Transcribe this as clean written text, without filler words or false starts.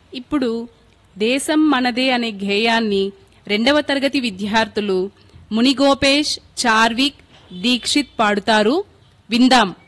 ఇప్పుడు దేశం మనదే అనే గేయాన్ని 2వ తరగతి విద్యార్థులు మునిగోపేష్, చార్విక్, దీక్షిత్ పాడుతారు. విందాం.